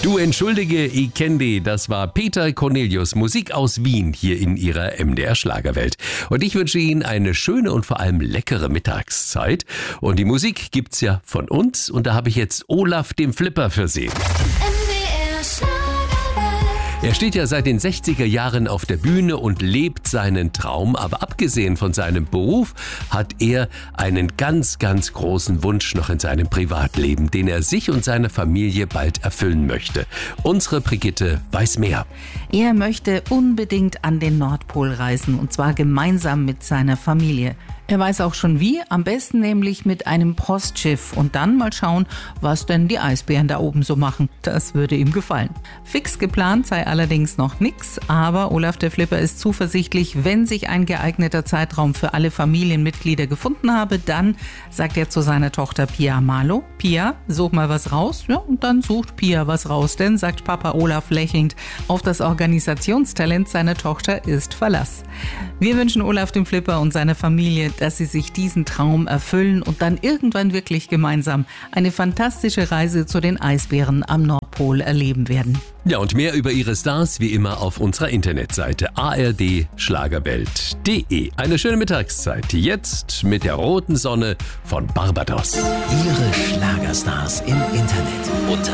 Du entschuldige, ich kenn die. Das war Peter Cornelius, Musik aus Wien, hier in ihrer MDR Schlagerwelt. Und ich wünsche Ihnen eine schöne und vor allem leckere Mittagszeit. Und die Musik gibt's ja von uns. Und da habe ich jetzt Olaf dem Flipper für Sie. Er steht ja seit den 60er Jahren auf der Bühne und lebt seinen Traum. Aber abgesehen von seinem Beruf hat er einen ganz, ganz großen Wunsch noch in seinem Privatleben, den er sich und seiner Familie bald erfüllen möchte. Unsere Brigitte weiß mehr. Er möchte unbedingt an den Nordpol reisen, und zwar gemeinsam mit seiner Familie. Er weiß auch schon wie, am besten nämlich mit einem Postschiff und dann mal schauen, was denn die Eisbären da oben so machen. Das würde ihm gefallen. Fix geplant sei allerdings noch nichts, aber Olaf der Flipper ist zuversichtlich, wenn sich ein geeigneter Zeitraum für alle Familienmitglieder gefunden habe, dann sagt er zu seiner Tochter Pia Malo: Pia, such mal was raus. Ja, und dann sucht Pia was raus, denn, sagt Papa Olaf lächelnd, auf das Organisationstalent seiner Tochter ist Verlass. Wir wünschen Olaf dem Flipper und seiner Familie, dass sie sich diesen Traum erfüllen und dann irgendwann wirklich gemeinsam eine fantastische Reise zu den Eisbären am Nordpol erleben werden. Ja, und mehr über ihre Stars wie immer auf unserer Internetseite ardschlagerwelt.de. Eine schöne Mittagszeit, jetzt mit der roten Sonne von Barbados. Ihre Schlagerstars im Internet unter